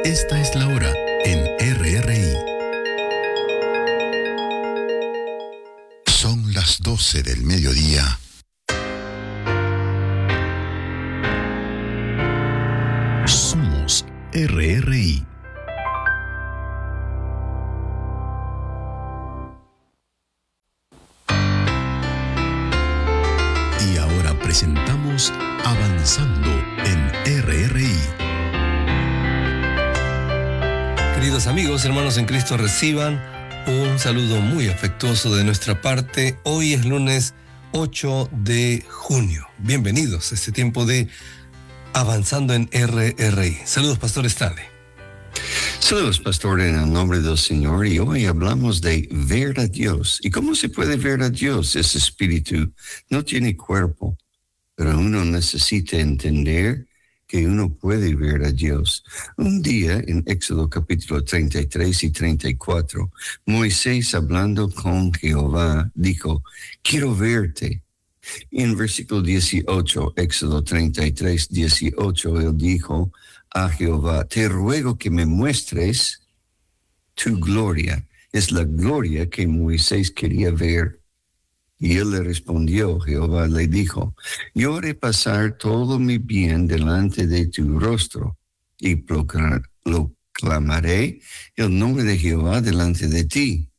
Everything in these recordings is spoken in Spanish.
Esta es la hora en RRI. Son las 12 del mediodía. Somos RRI. Y ahora presentamos Avanzando en RRI. Queridos amigos, hermanos en Cristo, reciban un saludo muy afectuoso de nuestra parte. Hoy es lunes 8 de junio. Bienvenidos a este tiempo de Avanzando en RRI. Saludos, Pastor Stanley. Saludos, Pastor, en el nombre del Señor. Y hoy hablamos de ver a Dios. ¿Y cómo se puede ver a Dios? Ese espíritu no tiene cuerpo, pero uno necesita entender que uno puede ver a Dios. Un día, en Éxodo capítulo 33 y 34, Moisés, hablando con Jehová, dijo, quiero verte. Y en versículo 18, Éxodo 33, 18, él dijo a Jehová, te ruego que me muestres tu gloria. Es la gloria que Moisés quería ver. Y él le respondió, Jehová le dijo, yo haré pasar todo mi bien delante de tu rostro y proclamaré el nombre de Jehová delante de ti.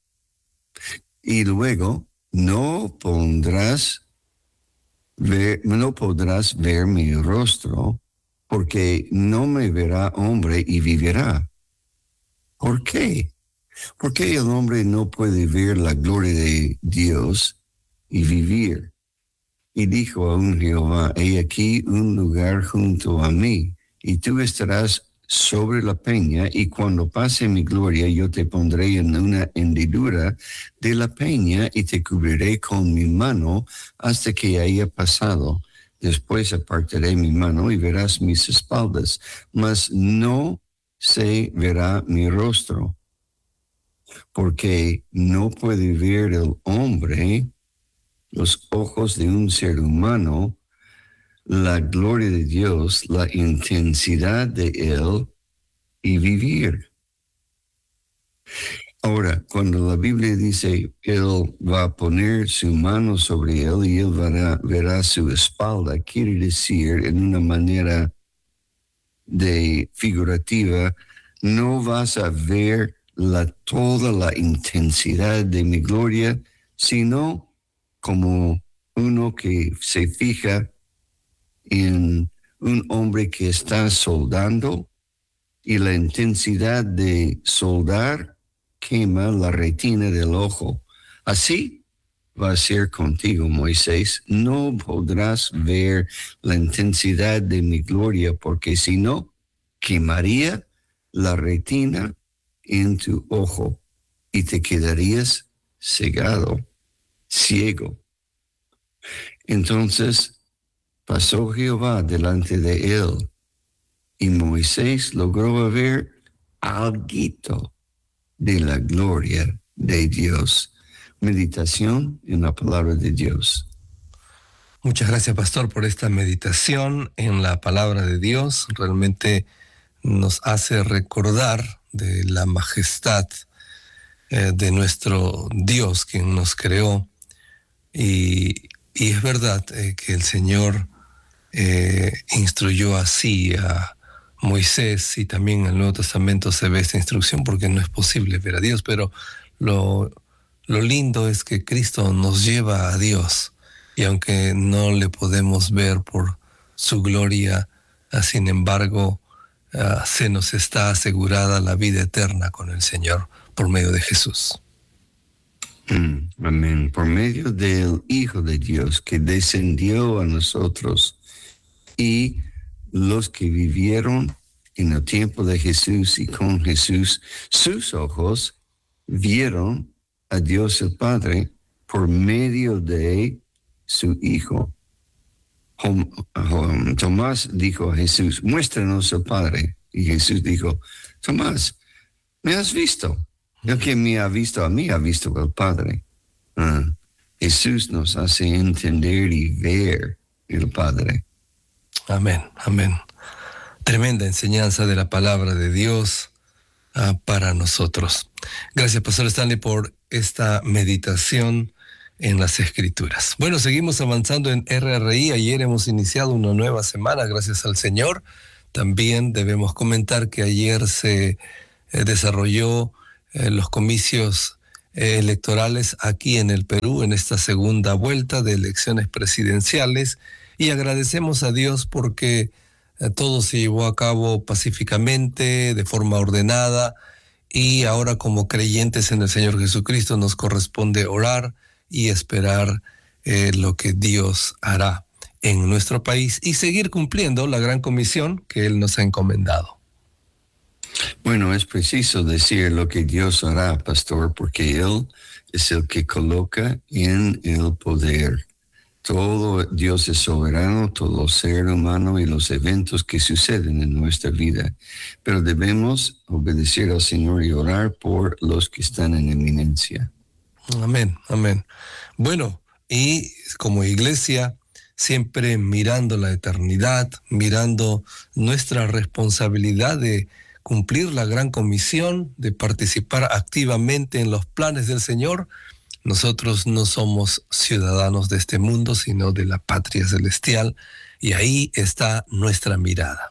Y luego no podrás ver mi rostro, porque no me verá hombre y vivirá. ¿Por qué? Porque el hombre no puede ver la gloria de Dios y vivir. Y dijo a un Jehová, he aquí un lugar junto a mí, y tú estarás sobre la peña, y cuando pase mi gloria, yo te pondré en una hendidura de la peña, y te cubriré con mi mano hasta que haya pasado. Después apartaré mi mano y verás mis espaldas, mas no se verá mi rostro, porque no puede ver el hombre los ojos de un ser humano, la gloria de Dios, la intensidad de Él y vivir. Ahora, cuando la Biblia dice, Él va a poner su mano sobre Él y Él verá su espalda, quiere decir, en una manera figurativa, no vas a ver toda la intensidad de mi gloria, sino como uno que se fija en un hombre que está soldando y la intensidad de soldar quema la retina del ojo. Así va a ser contigo, Moisés. No podrás ver la intensidad de mi gloria, porque si no, quemaría la retina en tu ojo y te quedarías cegado, ciego. Entonces pasó Jehová delante de él, y Moisés logró ver algo de la gloria de Dios. Meditación en la palabra de Dios. Muchas gracias, Pastor, por esta meditación en la palabra de Dios. Realmente nos hace recordar de la majestad de nuestro Dios, quien nos creó. Y es verdad que el Señor instruyó así a Moisés, y también en el Nuevo Testamento se ve esta instrucción, porque no es posible ver a Dios, pero lo lindo es que Cristo nos lleva a Dios, y aunque no le podemos ver por su gloria, sin embargo, se nos está asegurada la vida eterna con el Señor por medio de Jesús. Amén. Por medio del Hijo de Dios que descendió a nosotros, y los que vivieron en el tiempo de Jesús y con Jesús, sus ojos vieron a Dios el Padre por medio de su Hijo. Tomás dijo a Jesús, muéstranos el Padre. Y Jesús dijo, Tomás, ¿me has visto? El que me ha visto a mí ha visto al Padre. Jesús nos hace entender y ver el Padre. Amén, amén. Tremenda enseñanza de la palabra de Dios para nosotros. Gracias, Pastor Stanley, por esta meditación en las Escrituras. Bueno, seguimos avanzando en RRI. Ayer hemos iniciado una nueva semana, gracias al Señor. También debemos comentar que ayer se desarrolló los comicios electorales aquí en el Perú, en esta segunda vuelta de elecciones presidenciales, y agradecemos a Dios porque todo se llevó a cabo pacíficamente, de forma ordenada, y ahora como creyentes en el Señor Jesucristo nos corresponde orar y esperar lo que Dios hará en nuestro país y seguir cumpliendo la gran comisión que Él nos ha encomendado. Bueno, es preciso decir lo que Dios hará, pastor, porque Él es el que coloca en el poder. Todo Dios es soberano, todo ser humano y los eventos que suceden en nuestra vida. Pero debemos obedecer al Señor y orar por los que están en eminencia. Amén, amén. Bueno, y como iglesia, siempre mirando la eternidad, mirando nuestra responsabilidad de cumplir la gran comisión, de participar activamente en los planes del Señor. Nosotros no somos ciudadanos de este mundo, sino de la patria celestial, y ahí está nuestra mirada.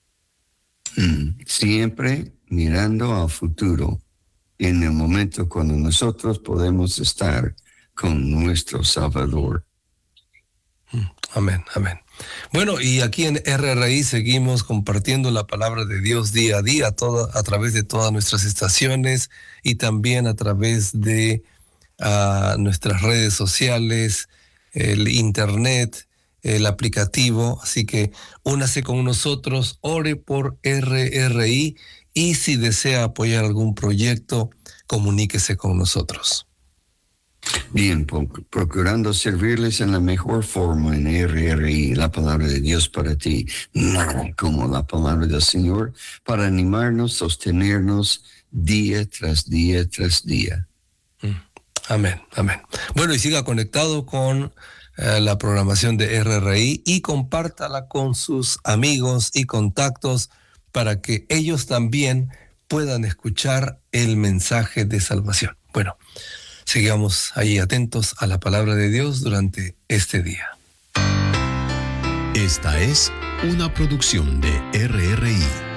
Siempre mirando al futuro, en el momento cuando nosotros podemos estar con nuestro Salvador. Amén, amén. Bueno, y aquí en RRI seguimos compartiendo la palabra de Dios día a día, a través de todas nuestras estaciones y también a través de nuestras redes sociales, el internet, el aplicativo. Así que únase con nosotros, ore por RRI, y si desea apoyar algún proyecto, comuníquese con nosotros. Bien, procurando servirles en la mejor forma en RRI, la palabra de Dios para ti, nada como la palabra del Señor, para animarnos, sostenernos día tras día tras día. Amén, amén. Bueno, y siga conectado con la programación de RRI y compártala con sus amigos y contactos para que ellos también puedan escuchar el mensaje de salvación. Bueno, sigamos ahí atentos a la palabra de Dios durante este día. Esta es una producción de RRI.